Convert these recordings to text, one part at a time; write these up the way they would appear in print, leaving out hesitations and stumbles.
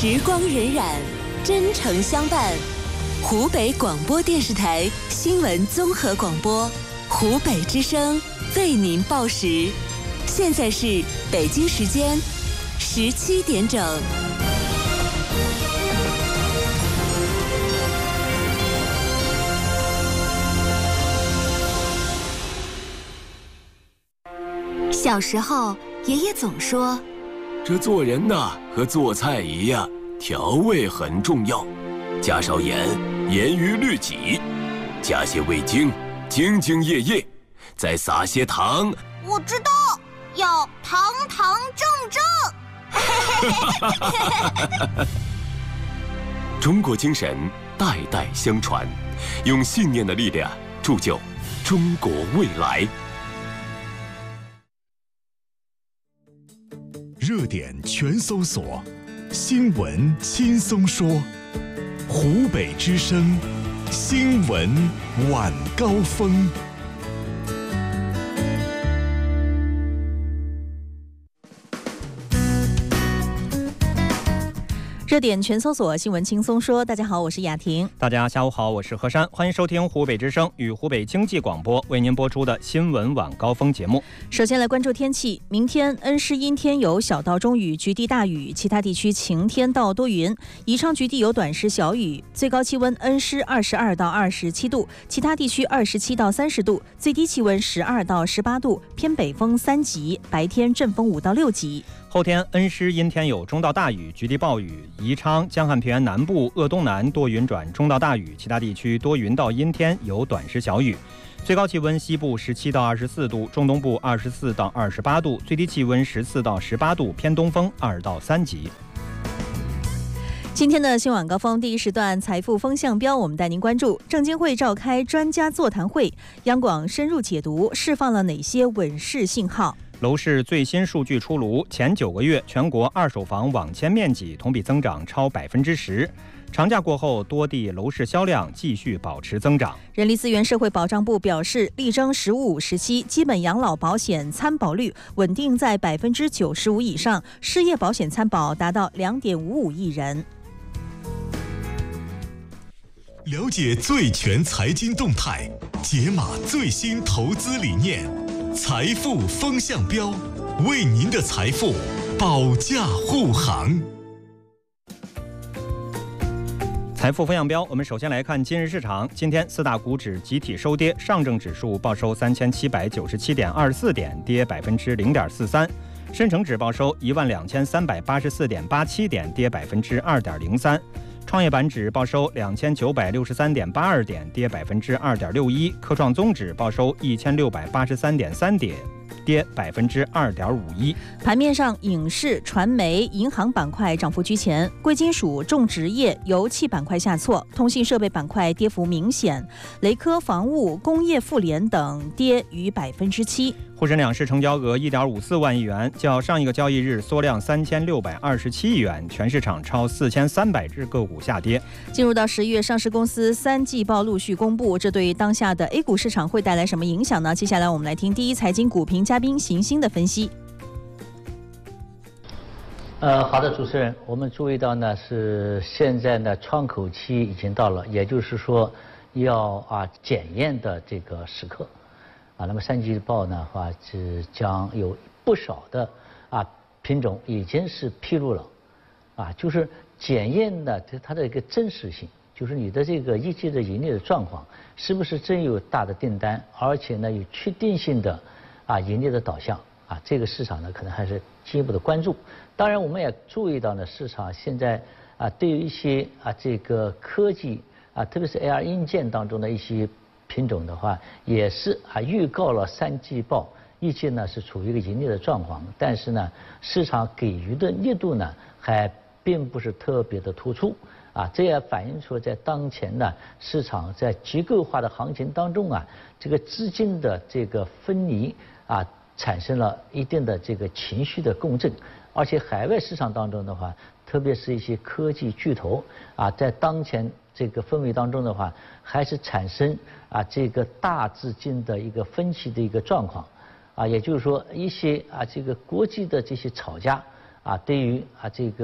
时光荏苒，真诚相伴。湖北广播电视台新闻综合广播，湖北之声为您报时。现在是北京时间17点整。小时候，爷爷总说， 这做人呐，和做菜一样，调味很重要，加少盐，严于律己；加些味精，兢兢业业；再撒些糖。 我知道，要堂堂正正。 中国精神代代相传，用信念的力量铸就中国未来。 热点全搜索，新闻轻松说。湖北之声新闻晚高峰。 热点全搜索，新闻轻松说。大家好，我是雅婷。 大家下午好，我是何山。欢迎收听湖北之声与湖北经济广播为您播出的新闻晚高峰节目。 首先来关注天气，明天恩施阴天有小到中雨，局地大雨，其他地区晴天到多云。宜昌局地有短时小雨，最高气温恩施22到27度，其他地区27到30度，最低气温12到18度，偏北风3级，白天阵风5到6级。 后天恩施阴天有中到大雨，局地暴雨。宜昌、江汉平原南部、鄂东南多云转中到大雨，其他地区多云到阴天，有短时小雨。最高气温西部17到24度，中东部24到28度，最低气温14到18度，偏东风2到3级。 今天的新晚高峰第一时段财富风向标，我们带您关注证监会召开专家座谈会，央广深入解读释放了哪些稳市信号。 楼市最新数据出炉，前9个月全国二手房网签面积同比增长超10%。长假过后，多地楼市销量继续保持增长。 人力资源社会保障部表示，力争15、17基本养老保险参保率稳定在95%以上，失业保险参保达到2.55亿人。 了解最全财经动态，解码最新投资理念，财富风向标，为您的财富保驾护航。 财富风向标，我们首先来看今日市场。今天四大股指集体收跌，上证指数报收3797.24点，跌0.43%；深成指报收12384.87点，跌2.03%；创业板指报收2963.82点，跌2.61%；科创综指报收1683.3点，跌2.51%。 盘面上，影视、传媒、银行板块涨幅居前，贵金属、种植业、油气板块下挫，通信设备板块跌幅明显，雷科、房务、工业妇联等跌逾7%。 沪深两市成交额1.54万亿元，较上一个交易日缩量3627亿元，全市场超4300只个股下跌。 进入到10月，上市公司3季报陆续公布，这对于当下的 A 股市场会带来什么影响呢？接下来我们来听第一财经股评嘉宾邢鑫的分析。 好的，主持人，我们注意到呢，是现在呢窗口期已经到了，也就是说要检验的这个时刻。那么3季报呢是将有不少的品种已经是披露了，就是检验的它的一个真实性，就是你的这个一季的盈利的状况是不是真有大的订单，而且呢有确定性的盈利的导向这个市场呢可能还是进一步的关注。当然我们也注意到呢，市场现在对于一些这个科技特别是 AR 硬件当中的一些品种的话，也是预告了3季报一季呢是处于一个盈利的状况，但是呢市场给予的力度呢还并不是特别的突出这也反映出在当前呢市场在结构化的行情当中这个资金的这个分离产生了一定的这个情绪的共振，而且海外市场当中的话，特别是一些科技巨头在当前这个氛围当中的话，还是产生这个大资金的一个分歧的一个状况也就是说一些这个国际的这些炒家对于这个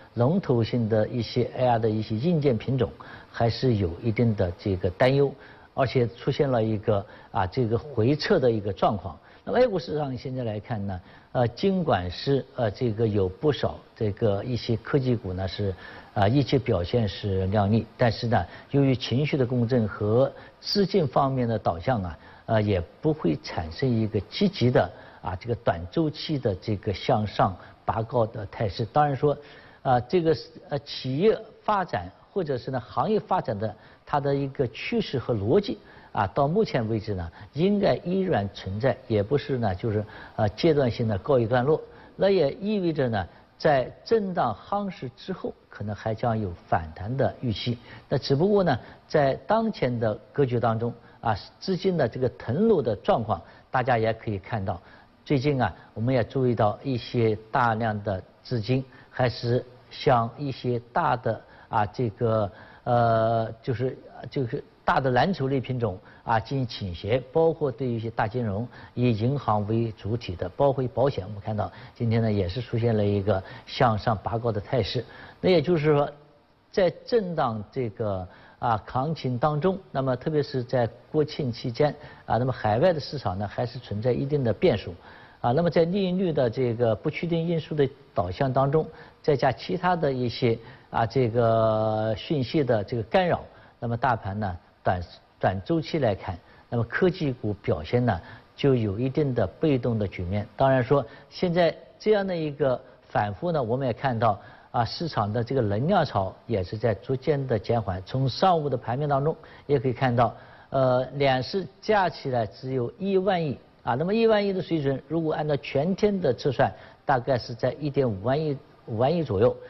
龙头性的一些 AI 的一些硬件品种，还是有一定的这个担忧，而且出现了一个这个回撤的一个状况。那么 A 股市场现在来看呢，尽管是这个有不少这个一些科技股呢是业绩表现是亮丽，但是呢，由于情绪的共振和资金方面的导向也不会产生一个积极的这个短周期的这个向上拔高的态势。当然说，这个企业发展或者是呢行业发展的它的一个趋势和逻辑到目前为止呢，应该依然存在，也不是呢就是阶段性的告一段落。那也意味着呢，在震荡夯实之后，可能还将有反弹的预期。那只不过呢，在当前的格局当中资金的这个腾挪的状况，大家也可以看到，最近我们也注意到一些大量的资金还是向一些大的这个就是大的蓝筹类品种进行倾斜，包括对于一些大金融以银行为主体的，包括保险，我们看到今天呢也是出现了一个向上拔高的态势。那也就是说，在震荡这个行情当中，那么特别是在国庆期间那么海外的市场呢还是存在一定的变数那么在利率的这个不确定因素的导向当中，再加其他的一些这个讯息的这个干扰，那么大盘呢短周期来看，那么科技股表现呢就有一定的被动的局面。当然说，现在这样的一个反复呢，我们也看到市场的这个能量潮也是在逐渐的减缓。从上午的盘面当中也可以看到，两市加起来只有1万亿那么1万亿的水准，如果按照全天的测算，大概是在1.5万亿左右。